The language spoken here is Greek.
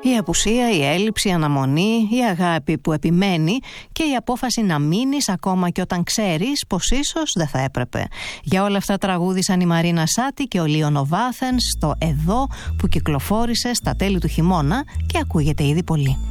Η απουσία, η έλλειψη, η αναμονή, η αγάπη που επιμένει και η απόφαση να μείνεις ακόμα και όταν ξέρεις πως ίσως δεν θα έπρεπε. Για όλα αυτά τραγούδισαν η Μαρίνα Σάτι και ο Λίον ο Βάθενς στο «Εδώ» που κυκλοφόρησε στα τέλη του χειμώνα και ακούγεται ήδη πολύ.